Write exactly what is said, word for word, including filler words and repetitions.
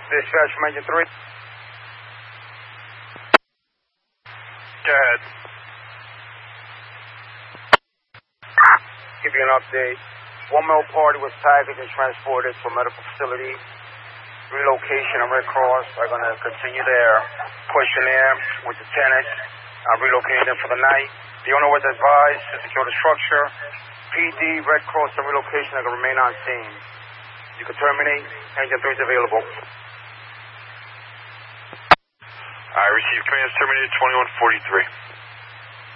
Dispatch from Engine three. Go ahead. Give you an update. One male party was packaged and transported to a medical facility. Relocation and Red Cross are going to continue their push in there with the tenants, uh, relocating them for the night. The owner was advised to secure the structure. P D, Red Cross, and relocation are going to remain on scene. You can terminate. Engine three is available. I received commands terminated twenty-one forty-three.